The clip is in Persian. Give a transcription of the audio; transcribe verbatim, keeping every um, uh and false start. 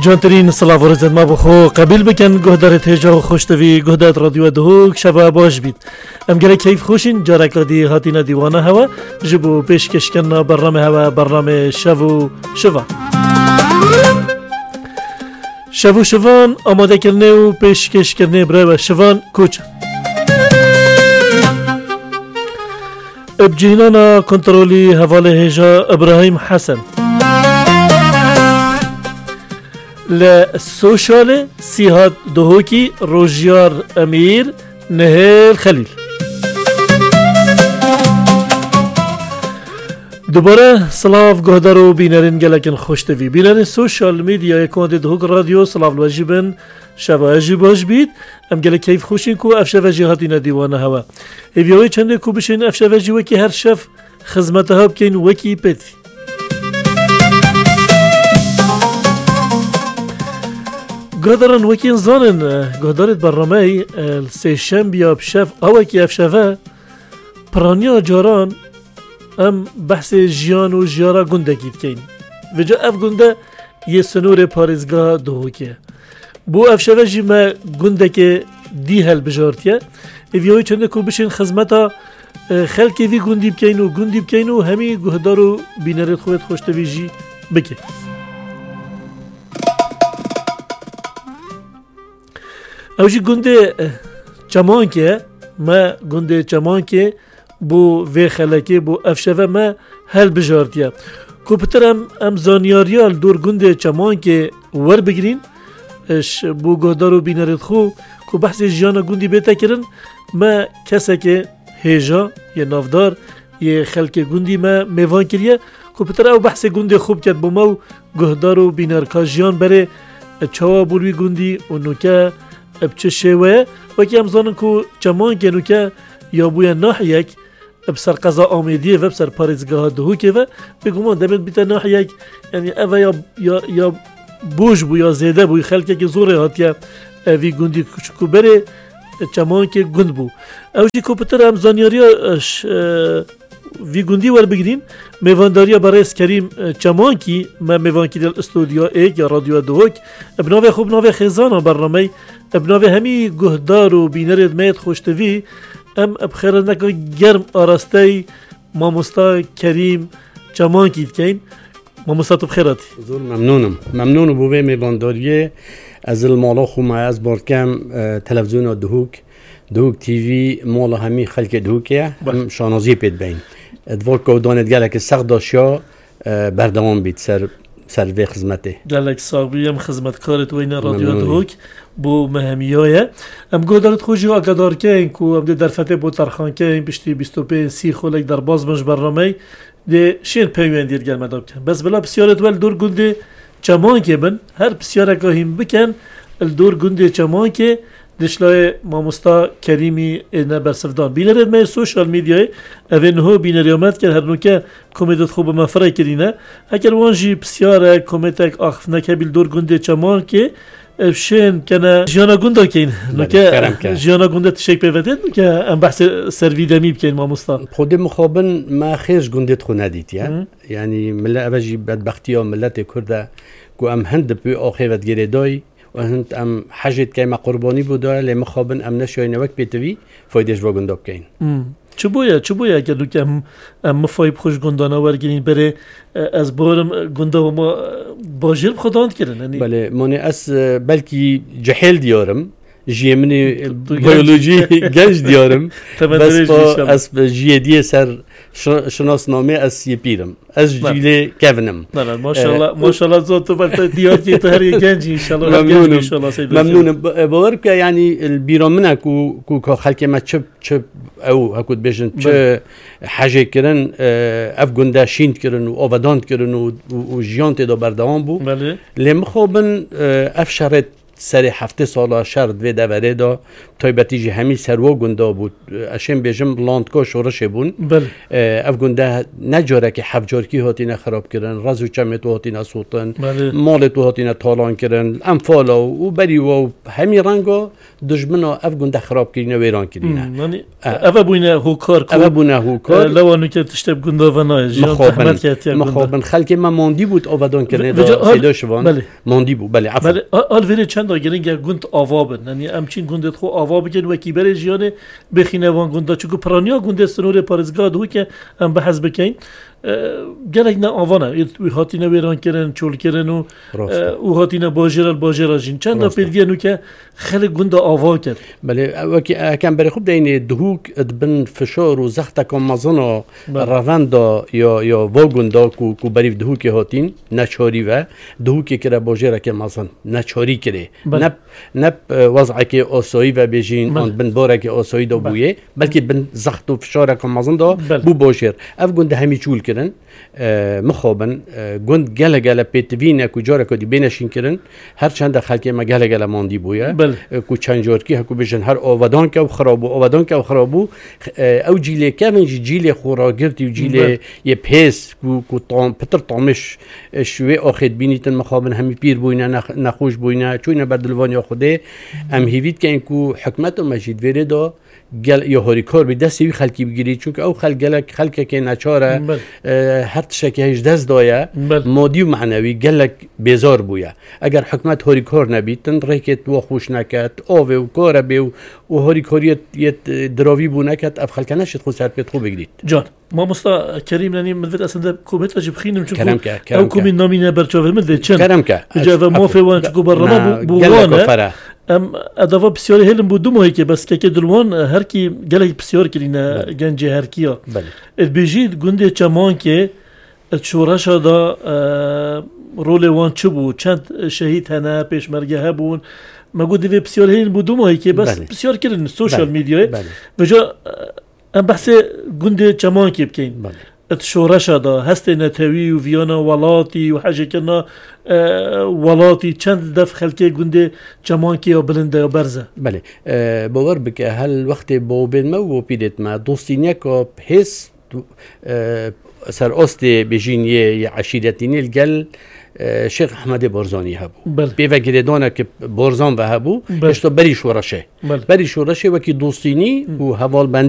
جانترین سلاف و رزد ما بخو قبیل بکن گهدارت هجا و خوشتوی گهدارت رادیو دهوک شبه باش بید ام گره کیف خوشین جارک لدی هاتینا دیوانه هوا جبو پیش کشکن برنامه هوا برنامه شو شوا شو شوان آماده کرنه و پیش کش کرنه برای شوان کوچ ابجینانا کنترولی حواله هجا ابراهیم حسن لسوشال سیهات دهوکی روژیار امیر نهیل خلیل دوباره سلاف گهدار و بینرین گلکن خوشتوی بینرین سوشال میدیا یکوند دهوک رادیو سلاف الواجبن شبه اجی باش بید ام گلک کیف خوشین کو افشه وجی هاتی ندیوانه هوا ایویوی چنده کو بشین افشه وجی وکی هر شف خزمته ها بکین وکی پیتی گهدارن وکین زانن گهدارت برنامه سه شنبه بشف اوکی افشفه پرانیا جاران ام بحث جیان و جیارا گنده گید کین و جا اف گنده یه سنور پارزگاه دهوکیه بو افشفه جی ما گنده که دی هل بجارتیه ایویوی چنده کو بشین خزمتا خلکی وی گندی بکین و گندی بکین و همی گهدار و بینرت خویت خوشتوی جی بکن اوجی گنده چمان که ما گنده چمان که بو وی خلکی بو افشفه ما هل بجارتیه کپتر ام ام زانیاریال دور گنده چمان که ور بگیرین اش بو گهدار و بینرت خو که بحث جیانا گندی بیتا کرن ما کسا که هیجا یه نافدار یه خلک گندی ما میوان کریه کپتر او بحث گنده خوب کرد بو ما گهدار و بینرکا جیان بره چوا بولوی گندی و نوکه ابچه شوه وکی هم زانن که چمان کنو که یا بویا ناحیک بسر قضا آمیدیه و بسر پارزگاه دهوکه و بگومان دبید بیتا ناحیک یعنی اوه یا, یا, یا بوش بو یا زیده بوی خلکه که زوره هاتیه وی گندی کچکو بره چمان که گند بو اوشی کپتر هم زانیاریا وی گندی ور بگیرین میوانداریا برای اسکریم چمان کی ما میوان کردیم استودیو ایک یا رادیو دهوک ابناوه خوب ناوه خزانه برنامه ابناوه همی گهدار و بینرد میت خوشتوی ام ابخیر نکه گرم آراسته ماموستا کریم چمان کید کین ماموستا تو بخیراتی زور ممنونم ممنون بوه میوانداریه از المالا خوما از بارکم تلویزیون دهوک دهوک تیوی مالا همی خلک دهوکه هم شانازی پید بین ادوار کودانت گلک سخت داشیا بردوام بید سر سر وی خدمته گلک صاحبی هم خدمتکارت وین رادیو دهوک بو مهمیایه ام گودارت خوشی و اقدار که کو ام در فتح بو ترخان که بشتی بیست و پنج سی خولک در باز مش برنامه ده شین پیوند دیر گل مدام کن بس بلا بسیارت ول دور گنده چمان که بن هر بسیاره که هم بکن الدور گنده چمان که دشلای ماموستا کریمی نه برسفدان بینرد می سوشال میدیای اوین هو بینریامت که هر نوکه کمیدت خوب مفرای کرینه اگر وانجی بسیاره کمیتک آخف نکبیل دور گنده چمان که افشین کنه جیانا گنده کین نوکه جیانا گنده تشک پیوتید نوکه ام بحث سروی دمی بکین ماموستا خود مخابن ما خیش گنده خو ندید یا یعنی ملت اوجی بدبختی ها ملت کرده کو ام هند بی آخیوت گیره دای و هند ام حاجت که ما قربانی بوده لی مخابن ام نشای نوک بیتوی فایدهش و گنداب کین چه بویا چه بویا که دو که ام مفایب خوش گندانه ورگیرین بره از بارم گنده و ما باجر خداند کردن بله مانه از بلکی جهل دیارم جیه منی بیولوژی گنج دیارم بس با از جیه دیه سر شناسنامه از یه پیرم از جیله کونم نه ماشاءالله ماشاءالله زود تو بلت دیارتی تو هر یک گنجی انشالله ممنونم ممنونم باور که یعنی البیرام منه کو کو خلک ما چپ چپ او هکود بیشن چه حاجه کردن اف گنده شیند کردن و آباداند کردن و جیانت دا بردام بو لیم خوابن اف شرط سر هفته سالا شرد و دوره دا تایبتی جی همی سروا گنده بود اشیم بیجم لاندکا شورش بون بله اف گنده نجاره که حفجارکی هاتی نخراب کردن رزو چمتو هاتی نسوتن بله مالتو هاتی نتالان کردن انفالا و بری و همی رنگا دشمنا اف گنده خراب کردن و ویران کردن یعنی اوه بوینه هوکار اوه بونه هوکار لوانو که تشتب گنده و نایز مخابن مخابن خلک ما ماندی بود آودان کردن دا سیدا شوان بله ماندی بود بله عفوا بله آل ویره چند دا گرنگ گند آوا بن یعنی امچین گندت خو آوا بگن و کی بره جیانه بخینه وان گنده چون پرانیا گنده سنور پارزگاه دو که هم به حزب کین گرگ نه آوانه وی هاتی نه ویران کردن چول کردن و او هاتی نه باجرال باجرال جین چند تا پیدوی نو که خیلی گنده آوا کرد بله وکی کم بری خوب دینه دهوک بن فشار و زخت کم مزنا رواندا یا یا واگندا کو کو بری دهوک هاتین نچاری و دهوک کرده باجره که مزن نچاری کرده نب نب وضعی که آسایی و بیجین آن بن باره که آسایی دا بویه بلکه بن زخت و فشار کم مزن دا بو باجر اف گنده همی چول کردن مخابن گند گله گله پیتوینه کو جاره کو دی بینشین کردن هر چند خلک ما گله گله ماندی بویا کو چند جارکی هکو بجن هر آودان که خرابو آودان که خرابو او جیله کمن جیله خوراگرتی و جیله یه پیس کو کو طعم پتر طعمش شوی آخد بینیتن مخابن همی پیر بوینه نخوش بوینه چون بدلوان یا خوده ام هیوید که اینکو حکمت و مجید وره دا گل یا هاری کار به دستی خلکی بگیرید چون که او خلک گل خلک که نچاره هر تشکی هیچ دست دایا مادی و معنوی گلک بیزار بویا اگر حکمت هاری کار نبیتن ریکت و خوش نکت آوه و کار بیو و هاری کاریت یه دراوی بو نکت اف خلک نشد خود سر پیت خوب بگیرید جان ما مستا کریم نیم مدت اصلا کومت واجب خینم چون کرم که کرم او کومی نامینه برچاوه مدت چند کرم که جواب موافق وان چون برنامه بوانه ام ادوا بسیار هلم بود دو ماهی که بس که دلوان هر کی گله بسیار کلینه گنج هر کیا بله بجید گنده چمان که شورش دا رول وان چه بود چند شهید هنه پیشمرگه بون مگو دیوی بسیار هلم بود دو ماهی که بس بله. بسیار کردن سوشال میدیا بله. و جا ام بحث گنده چمان که بکین بله. شورش دا هست نتوی و ویانا ولاتی و حاجه کنا ولاتی چند دف خلکه گنده چمان که یا بلنده یا برزه بله باور بکه هل وقت با بین ما و پیدت ما دوستینه که حس سر است بجین یه عشیرتینی الگل شیخ احمد بارزانی هبو بیوه گریدانه که بارزان و هبو اشتا بری شورشه بری شورشه وکی دوستینی و حوال بند